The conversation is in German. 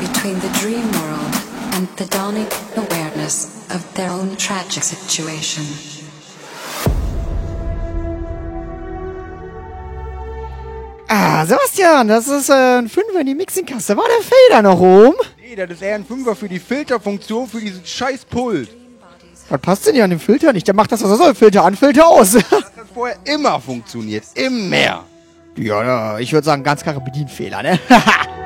between the dream world and the dawning awareness of their own tragic situation. Ah, Sebastian, das ist ein Fünfer in die Mixingkasse. War der Fader noch oben? Nee, das ist eher ein Fünfer für die Filterfunktion für diesen scheiß Pult. Was passt denn hier an dem Filter nicht? Der macht das, was er soll. Filter an, Filter aus. Das hat vorher immer funktioniert. Immer. Ja, ich würde sagen, ganz klare Bedienfehler, ne?